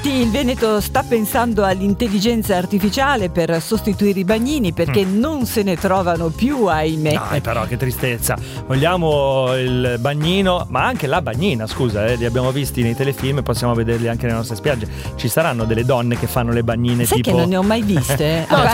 Sì, il Veneto sta pensando all'intelligenza artificiale per sostituire i bagnini, perché non se ne trovano più, ahimè. Dai, però che tristezza. Vogliamo il bagnino, ma anche la bagnina, scusa, li abbiamo visti nei telefilm e possiamo vederli anche nelle nostre spiagge. Ci saranno delle donne che fanno le bagnine, sai tipo... che non ne ho mai viste? No,